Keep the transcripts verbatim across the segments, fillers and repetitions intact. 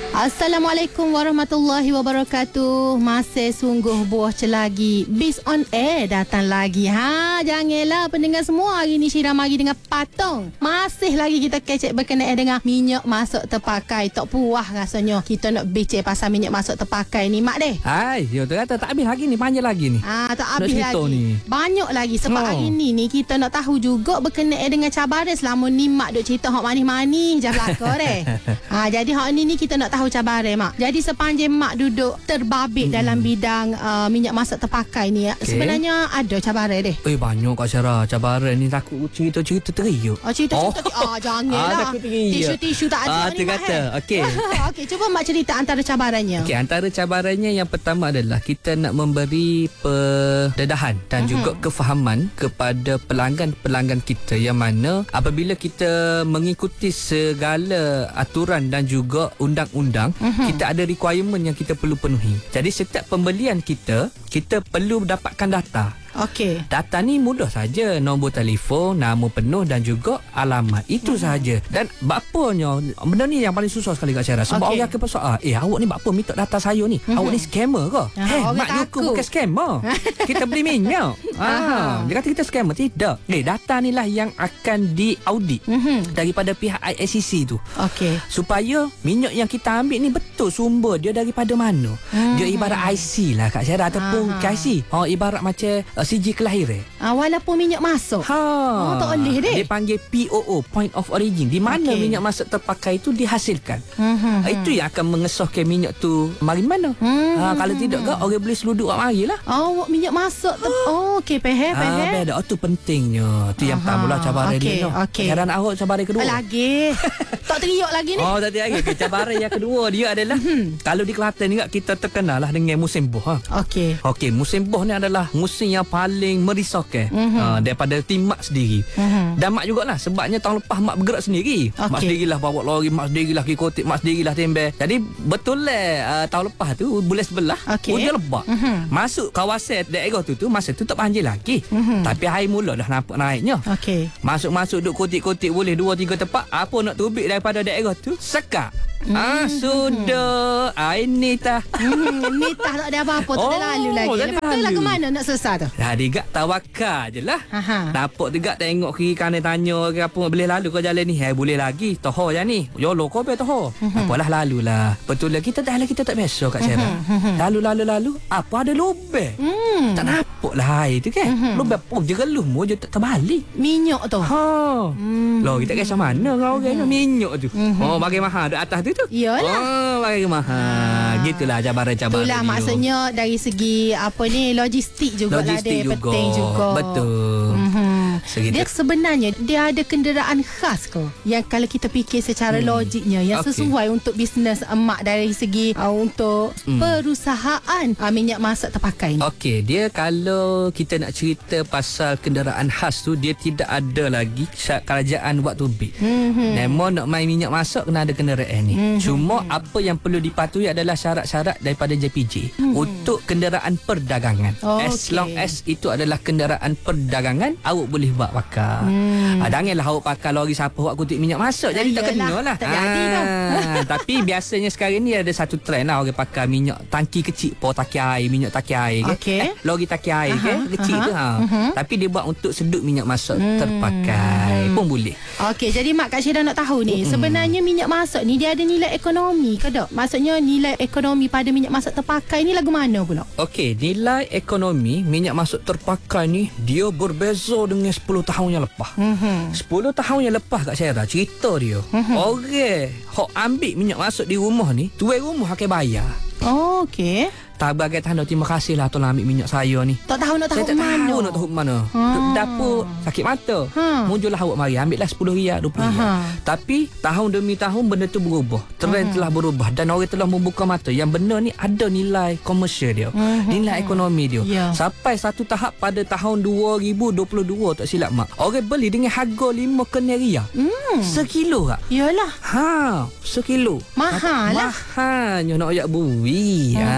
Assalamualaikum warahmatullahi wabarakatuh. Masih sungguh buah celagi Bis on Air datang lagi. Ha, janganlah pendengar semua, hari ni Syirah mari dengan patung. Masih lagi kita kecek berkenaan dengan minyak masuk terpakai. Tak puas rasanya kita nak bincang pasal minyak masuk terpakai ni, Mak deh. Hai, yo tu kata tak habis lagi ni, panjang lagi ni. Ah, tak habis lagi. Ni. Banyak lagi sebab oh. hari ni ni kita nak tahu juga berkenaan dengan cabaran selama ni Mak duk cerita hak manis-manis je belaka deh. Ha, jadi hak ni ni kita nak tahu cabaran, Mak. Jadi sepanjang Mak duduk terbabit hmm. dalam bidang uh, minyak masak terpakai ni, okay. sebenarnya ada cabaran deh. Eh, banyak Kak Syarah. Cabaran ni takut cerita-cerita teriuk. Oh, cerita-cerita. Oh, ah, janganlah. Ah, tisu-tisu tak ada ah, ni, Mak. Kata. Okey. Okey, cuba Mak cerita antara cabarannya. Okey, antara cabarannya yang pertama adalah kita nak memberi pendedahan dan uh-huh. juga kefahaman kepada pelanggan-pelanggan kita, yang mana apabila kita mengikuti segala aturan dan juga undang-undang, uh-huh. kita ada requirement yang kita perlu penuhi. Jadi setiap pembelian kita, kita perlu dapatkan data. Okey. Data ni mudah saja, nombor telefon, nama penuh dan juga alamat. Itu hmm. sahaja. Dan bapanya, benda ni yang paling susah sekali Kak Syarah. Sebab okay. orang akan persoal, eh awak ni bapa minta data saya ni? Hmm. Awak ni scammer ke? Ah, eh, mak Yuku bukan scammer. Kita beli minyak. ah, dia kata kita scammer. Tidak. Eh, data ni lah yang akan diaudit hmm. daripada pihak I S C C tu. Okey. Supaya minyak yang kita ambil ni betul sumber dia daripada mana. Hmm. Dia ibarat I C lah Kak Syarah, ataupun I C. Oh, ibarat macam uh, C J kelahiran. Ah, walaupun minyak masuk. Ha. Oh, tak boleh deh. Dia panggil P O O, Point of Origin. Di mana okay. minyak masuk terpakai itu dihasilkan. Hmm, hmm, itu yang akan mengesahkan minyak tu mari mana. Hmm, ha, kalau hmm, tidak ke orang boleh seluduk awak marilah. Oh, minyak masuk. Ter- oh, okey, faham, faham. Ah, beda. Oh, tu pentingnya. Tu yang pertama lah cabaran okay, dia. Okey. Cabaran awak cabaran kedua. Lagi. Tak teriak lagi ni. Oh, tak teriak lagi. Okay, cabaran yang kedua dia adalah kalau di Kelantan ni kita terkenal lah dengan musim buh. Ha. Okey. Okey, musim buh ni adalah musim yang paling merisau. Okay. Mm-hmm. Uh, daripada tim Mak sendiri. Mm-hmm. Dan Mak jugalah, sebabnya tahun lepas Mak bergerak sendiri. Okay. Mak sendirilah bawa lori, Mak sendirilah kikotik, Mak sendirilah tembel. Jadi betul lah uh, tahun lepas tu bulan sebelah okay. hujan lebat. Mm-hmm. Masuk kawasan daerah tu tu masa tu tak banjir lagi. Mm-hmm. Tapi air mula dah nampak naiknya. Okay. Masuk-masuk duk kotik-kotik boleh dua tiga tempat. Apa nak tubik daripada daerah tu sekak. Mm-hmm. Ah, sudah. Ah, ini tah. Mm, ini tah tak ada apa-apa, tak ada oh, lalu lagi. Lepas tu lah ke mana nak selesai tu? Dah digak tawakal je lah. Dapat digak tengok kiri kanan tanya ke apa, boleh lalu ke jalan ni? Eh, boleh lagi. Toho je ni. Yolo kau be toho. Mm-hmm. Apalah lalulah. Betul lah, kita dah lah kita tak biasa Kak Syarah. Mm-hmm. Lalu-lalu-lalu, apa ada lubang. Mm. Tak nampak lah air tu kan. Mm-hmm. Lubang pun je geluh mu je tak terbalik. Minyak tu. Ha. Mm. Loh, kita kisah mana kau orang mm-hmm. minyak tu. Mm-hmm. Oh, bagi mahal dekat atas tu. tu. Iyalah. Oh, bagi mahal. Ha. Gitulah cabaran-cabaran. Itulah maksudnya dari segi apa ni, logistik juga logistik lah dia, penting juga. Betul. Mm-hmm. Dia sebenarnya dia ada kenderaan khas ke yang kalau kita fikir secara hmm. logiknya yang okay. sesuai untuk bisnes emak dari segi uh, untuk hmm. perusahaan uh, minyak masak terpakai ni. Okey, dia kalau kita nak cerita pasal kenderaan khas tu, dia tidak ada lagi kerajaan buat tubik. Hmm. Namun nak main minyak masak kena ada kenderaan ni. Hmm. Cuma apa yang perlu dipatuhi adalah syarat-syarat daripada J P J hmm. untuk kenderaan perdagangan. Oh, as okay. long as itu adalah kenderaan perdagangan, awak boleh buat pakai. Hmm. Ah, janganlah awak pakai lori siapa awak kutip minyak masak. Jadi tak kena lah. Tak jadi dah. Tapi biasanya sekarang ni ada satu trend lah, orang pakai minyak tangki kecil, po tangki air, minyak tangki air ke. Okay. Eh, lori tangki air ke, kecil aha. tu ha. Uh-huh. Tapi dia buat untuk sedut minyak masak hmm. terpakai pun boleh. Okey, jadi Mak Kak Syirah nak tahu ni, hmm. sebenarnya minyak masak ni dia ada nilai ekonomi ke tak? Maksudnya nilai ekonomi pada minyak masak terpakai ni lagu mana pula? Okey, nilai ekonomi minyak masak terpakai ni dia berbeza dengan sepuluh tahun yang lepas. Mm-hmm. sepuluh tahun yang lepas Kak Syirah cerita dia. Mm-hmm. Orang hok ambil minyak masuk di rumah ni, tuan rumah akan bayar. Oh, okey. Tak bagai tanda terima kasih lah tolong ambil minyak saya ni. Tak tahu nak tahu saya tak mana. tahu nak tahu mana. Ha. Dapur sakit mata. Ha. Muncullah awak mari ambil lah sepuluh riyal, dua puluh riyal. Tapi tahun demi tahun benda tu berubah. Trend uh-huh. telah berubah dan orang telah membuka mata yang benda ni ada nilai komersial dia. Uh-huh. Nilai ekonomi dia. Yeah. Sampai satu tahap pada tahun dua ribu dua puluh dua tak silap Mak. Orang beli dengan harga lima kena riyal. Hmm. Sekilo tak? Yalah. Ha, sekilo. Mahal lah. Mahalnya nak ajak bui. Uh-huh. Ha, jadi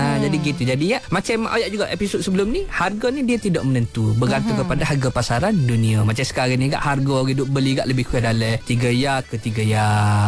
gitu. Jadi ya macam ayat juga episod sebelum ni, harga ni dia tidak menentu, bergantung uh-huh. kepada harga pasaran dunia. Macam sekarang ni kat harga orang duk beli kat lebih kurang dalam tiga ya ke tiga ya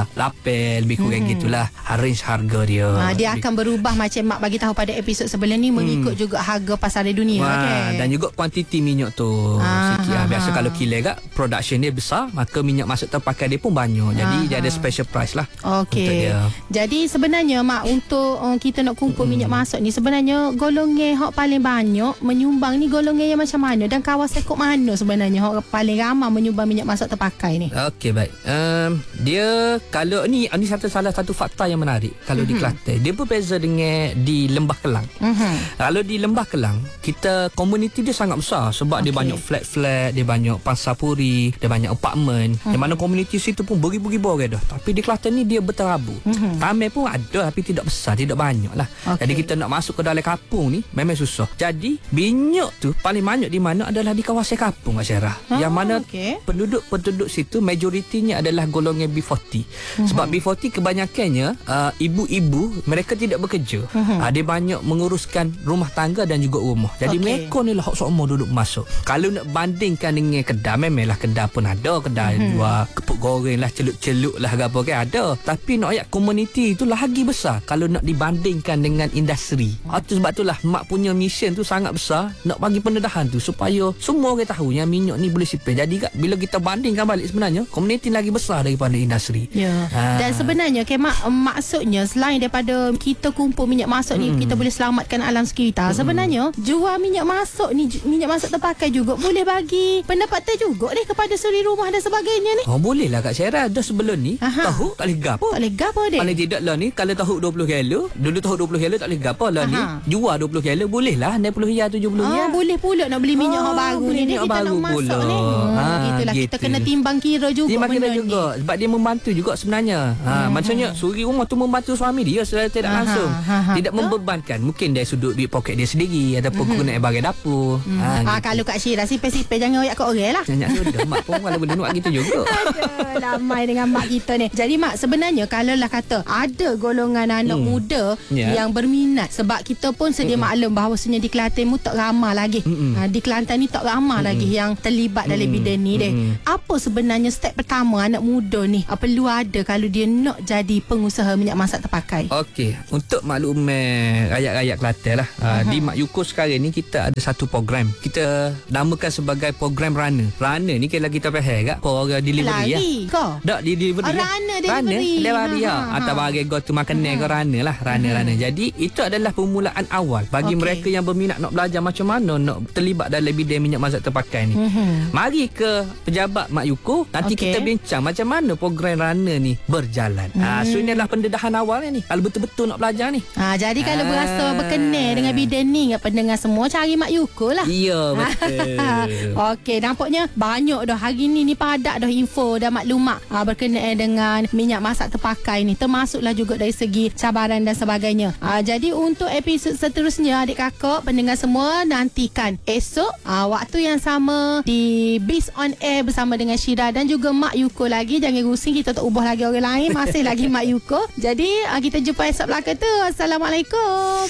lapan lebih kurang uh-huh. gitulah range harga dia. Ha, dia akan berubah macam mak bagi tahu pada episod sebelum ni, mengikut hmm. juga harga pasaran dunia. Ha, okay. Dan juga kuantiti minyak tu ha, sikit. Ha, biasa ha. Kalau kilo kat production dia besar, maka minyak masuk terpakai dia pun banyak. Jadi ha, dia ada special price lah. Okey. Jadi sebenarnya mak, untuk uh, kita nak kumpul hmm. minyak masuk ni, sebenarnya golongan hak paling banyak menyumbang ni golongan yang macam mana, dan kawasan kok mana sebenarnya hak paling ramai menyumbang minyak masuk terpakai ni? Okey, baik. Um, dia kalau ni ni satu salah satu fakta yang menarik kalau mm-hmm. di Kelantan. Dia berbeza dengan di Lembah Kelang. Mm-hmm. Kalau di Lembah Kelang, kita komuniti dia sangat besar sebab okay. dia banyak flat-flat, dia banyak pansapuri, dia banyak apartmen. Mm-hmm. Di mana komuniti situ pun beribu-ribu orang dah. Tapi di Kelantan ni dia berterabur. Mm-hmm. Tamai pun ada tapi tidak besar, tidak banyak lah. Okay. Jadi kita nak masuk ke dalam kampung ni memang susah. Jadi minyak tu paling banyak di mana adalah di kawasan kampung, Kak Syarah. Oh, yang mana okay. penduduk-penduduk situ majoritinya adalah golongan B empat puluh. Mm-hmm. Sebab B empat puluh kebanyakannya uh, ibu-ibu, mereka tidak bekerja. Mm-hmm. Uh, dia banyak menguruskan rumah tangga dan juga rumah. Jadi okay. mereka ni lah hak semua duduk masuk. Kalau nak bandingkan dengan kedai, memanglah kedai pun ada, kedai mm-hmm. jual kepuk goreng lah, celup-celup lah apa kan ada. Tapi nak ayat komuniti tu lagi besar kalau nak dibandingkan dengan industri. Mm-hmm. Itu sebab itulah mak punya mission tu sangat besar, nak bagi pendedahan tu supaya semua orang tahu yang minyak ni boleh sipir. Jadi kak, bila kita bandingkan balik, sebenarnya komuniti lagi besar daripada industri. Ya. Yeah. Ha. Dan sebenarnya okay, mak, maksudnya selain daripada kita kumpul minyak masuk mm-hmm. ni, kita boleh selamatkan alam sekitar. Mm-hmm. Sebenarnya jual minyak masuk ni, minyak masuk terpakai juga boleh bagi pendapatan juga ni kepada suri rumah dan sebagainya ni. Oh, boleh lah Kak Syarah. Dah sebelum ni Aha. tahu tak boleh gapo. Tak boleh gapo dia. Paling tidak lah ni, kalau tahu dua puluh kilo, dulu tahu dua puluh kilo tak boleh gapo lah. Aha. Ni jual dua puluh kilo boleh lah, enam puluh ya tujuh puluh ya. Oh, boleh pula nak beli minyak oh, baru ni, ni kita nak masuk pula. Ni. Hmm, ha, itulah gitu. Kita kena timbang kira juga. Timbang kira juga ni. Sebab dia membantu juga sebenarnya. Ha, hmm. maksudnya suri rumah tu membantu suami dia secara tidak Aha. langsung. Aha. Tidak Aha. membebankan. Mungkin dia sudut duit poket dia sendiri ataupun hmm. guna barang dapur. Hmm. Ha, ha, gitu. Kalau Kak Syirah sipir-sipir jangan royak kat orang lah. Jangan sudah. Mak pun kalau boleh nak gitu juga. Aduh, lamai dengan mak kita ni. Jadi mak, sebenarnya kalau lah kata ada golongan anak hmm. muda yeah. yang berminat, sebab kita pun sedia mm-hmm. maklum bahawasanya di Kelantan mu tak ramai lagi. Mm-hmm. Ha, di Kelantan ni tak ramai mm-hmm. lagi yang terlibat dalam mm-hmm. bidang ni deh. Mm-hmm. Apa sebenarnya step pertama anak muda ni uh, perlu ada kalau dia nak jadi pengusaha minyak masak terpakai? Okey, untuk makluman rakyat-rakyat Kelantan lah. Uh, uh-huh. Di Mak Yuko sekarang ni kita ada satu program. Kita namakan sebagai program runner. Runner ni kalau kita faham tak? Program delivery ya. Kau? Tak, di delivery. Oh, runner delivery. Delivery ya. Atau bagi go tu makan uh-huh. ke runner lah, runner-runner. Uh-huh. Jadi itu adalah permulaan awal bagi okay. mereka yang berminat nak belajar macam mana nak terlibat dalam bidang minyak masak terpakai ni. Uh-huh. Mari ke pejabat Mak Yuko, nanti okay. kita bincang macam mana program runner ni berjalan. Uh-huh. Ha, so inilah pendedahan awalnya ni. Kalau betul-betul nak belajar ni. Ha, jadi ha. kalau berasa berkenal dengan bidang ni, dengan pendengar semua, cari Mak Yuko lah. Ya, betul. Okey, nampaknya banyak dah hari ni ni padat dah info dan maklumat ha, berkenaan dengan minyak masak terpakai ni. Termasuklah juga dari segi cabaran dan sebagainya. Ha, jadi untuk episod seterusnya, adik kakak pendengar semua, nantikan esok ha, waktu yang sama di Biz on Air bersama dengan Syirah dan juga Mak Yuko lagi. Jangan rusing, kita tak ubah lagi orang lain, masih lagi Mak Yuko. Jadi ha, kita jumpa esok belakang tu. Assalamualaikum.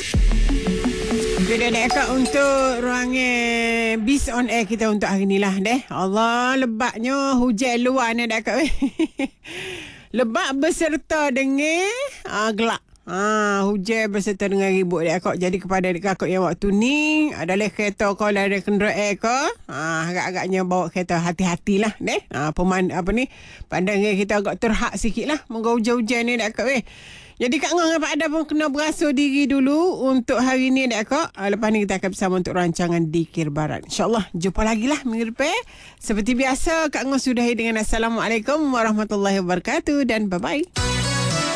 Jadi dek kak, untuk ruangan Biz on Air kita untuk hari ni lah deh. Allah, lebatnya hujan luar ni dek kak. Lebat berserta dengan uh, gelap. Ha, hujan berserta dengan ribut dek kak. Jadi kepada dek kakak yang waktu ni adalah kereta kau ada kenderaan kau, ha, agak-agaknya bawa kereta hati-hatilah deh. Ha, peman apa ni, pandangan kita agak terhad sikit lah moga hujan-hujan ni dek kak weh. Jadi Kak Ngong apa ada pun kena berasuh diri dulu untuk hari ni dek kak. Ha, lepas ni kita akan bersama untuk rancangan Dikir Barat. InsyaAllah jumpa lagi lah minggu depan. Seperti biasa Kak Ngong sudahi dengan Assalamualaikum warahmatullahi wabarakatuh dan bye-bye.